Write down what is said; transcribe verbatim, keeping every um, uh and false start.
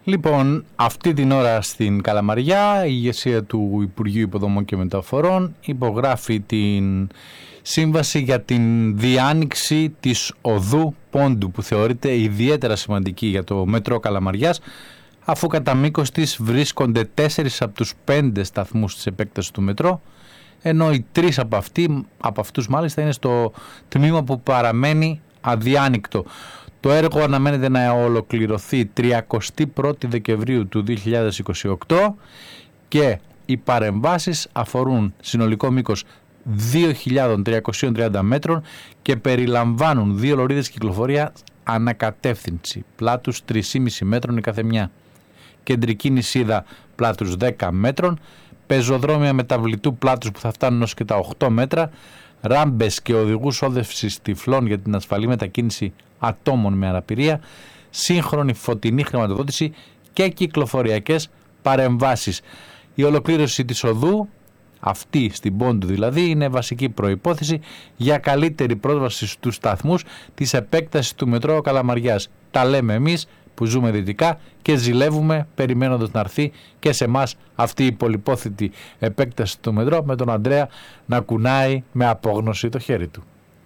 Λοιπόν, αυτή την ώρα στην Καλαμαριά η ηγεσία του Υπουργείου Υποδομών και Μεταφορών υπογράφει την σύμβαση για την διάνοιξη της οδού Πόντου, που θεωρείται ιδιαίτερα σημαντική για το Μετρό Καλαμαριάς, αφού κατά μήκος της βρίσκονται τέσσερις από τους πέντε σταθμούς της επέκτασης του Μετρό, ενώ οι τρεις από, αυτοί, από αυτούς μάλιστα είναι στο τμήμα που παραμένει αδιάνοικτο. Το έργο αναμένεται να ολοκληρωθεί τριαντά πρώτη Δεκεμβρίου του δύο χιλιάδες είκοσι οκτώ και οι παρεμβάσεις αφορούν συνολικό μήκος δύο χιλιάδες τριακόσια τριάντα μέτρων και περιλαμβάνουν δύο λωρίδες κυκλοφορία ανακατεύθυνση πλάτους τρία κόμμα πέντε μέτρων η καθεμιά, κεντρική νησίδα πλάτους δέκα μέτρων, πεζοδρόμια μεταβλητού πλάτους που θα φτάνουν ως και τα οκτώ μέτρα, ράμπες και οδηγούς όδευσης τυφλών για την ασφαλή μετακίνηση ατόμων με αναπηρία, σύγχρονη φωτεινή χρηματοδότηση και κυκλοφοριακές παρεμβάσεις. Η ολοκλήρωση της οδού, αυτή στην Πόντου δηλαδή, είναι βασική προϋπόθεση για καλύτερη πρόσβαση στους σταθμούς της επέκτασης του Μετρό Καλαμαριάς. Τα λέμε εμείς που ζούμε δυτικά και ζηλεύουμε περιμένοντας να έρθει και σε εμάς αυτή η πολυπόθητη επέκταση του Μετρό, με τον Ανδρέα να κουνάει με απόγνωση το χέρι του.